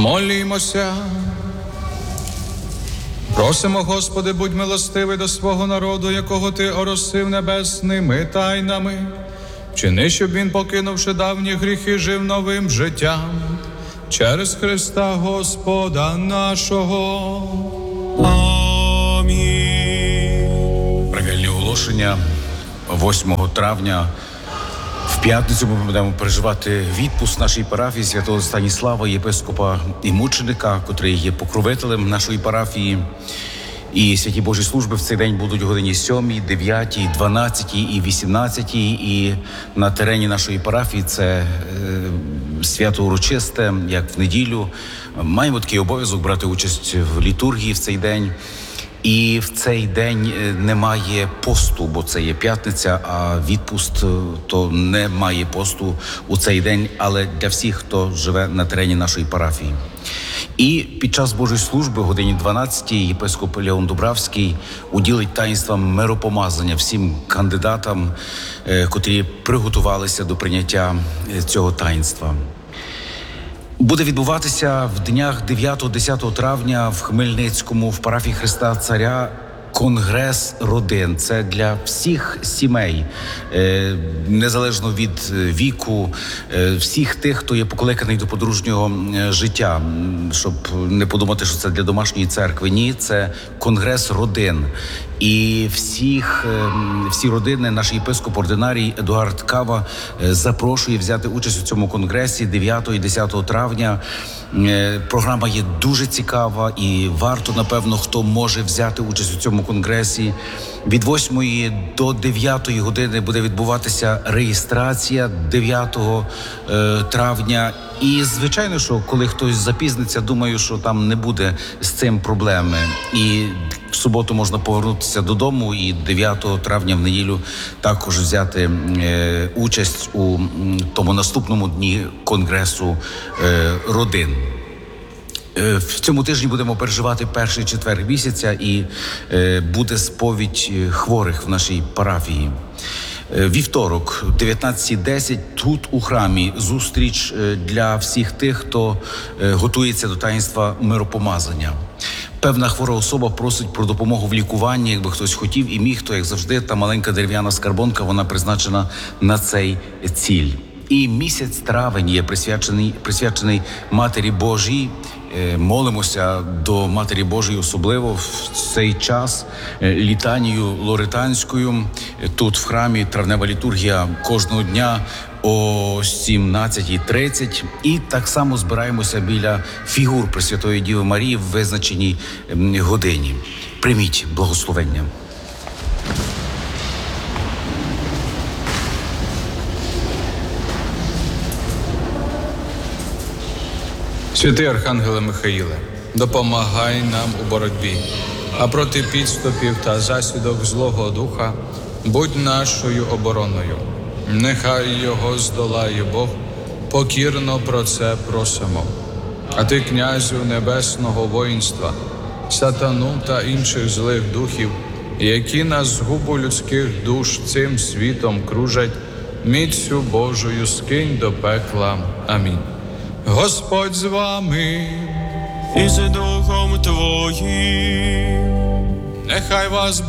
Молімося. Просимо, Господи, будь милостивий до свого народу, якого Ти оросив небесними тайнами. Вчини, щоб він, покинувши давні гріхи, жив новим життям. Через Христа Господа нашого. Амінь. Правильні оголошення. 8 травня в п'ятницю ми будемо переживати відпуск нашої парафії святого Станіслава, єпископа і мученика, котрий є покровителем нашої парафії. І святі Божі служби в цей день будуть о годині 7, 9, 12 і 18. І на терені нашої парафії це свято урочисте, як в неділю. Маємо такий обов'язок брати участь в літургії в цей день. І в цей день немає посту, бо це є п'ятниця, а відпуст то немає посту у цей день, але для всіх, хто живе на терені нашої парафії. І під час Божої служби, о годині 12-й, єпископ Леон Дубравський уділить таїнства миропомазання всім кандидатам, котрі приготувалися до прийняття цього таїнства. Буде відбуватися в днях 9-10 травня в Хмельницькому, в парафії Христа Царя, конгрес родин. Це для всіх сімей, незалежно від віку, всіх тих, хто є покликаний до подружнього життя, щоб не подумати, що це для домашньої церкви. Ні, це конгрес родин. І всі родини, наш єпископ ординарій Едуард Кава запрошує взяти участь у цьому конгресі 9 і 10 травня. Програма є дуже цікава і варто, напевно, хто може взяти участь у цьому конгресі. Від 8 до 9 години буде відбуватися реєстрація 9 травня. І, звичайно, що коли хтось запізниться, думаю, що там не буде з цим проблеми. І в суботу можна повернутися додому і 9 травня в неділю також взяти участь у тому наступному дні конгресу родин. В цьому тижні будемо переживати перший четвер місяця і буде сповідь хворих в нашій парафії. Вівторок, 19:10, тут у храмі зустріч для всіх тих, хто готується до таїнства миропомазання. Певна хвора особа просить про допомогу в лікуванні, якби хтось хотів і міг, то, як завжди, та маленька дерев'яна скарбонка, вона призначена на цей ціль. І місяць травень є присвячений Матері Божій. Молимося до Матері Божої особливо в цей час літанією лоретанською. Тут в храмі травнева літургія кожного дня о 17:30. І так само збираємося біля фігур Пресвятої Діви Марії в визначеній годині. Прийміть благословення. Святий Архангеле Михаїле, допомагай нам у боротьбі, а проти підступів та засідок Злого Духа будь нашою обороною. Нехай його здолає Бог, покірно про це просимо. А ти, князю небесного воїнства, сатану та інших злих духів, які на згубу людських душ цим світом кружать, міцю Божою скинь до пекла. Амінь. Господь з вами і з духом твоїм. Нехай вас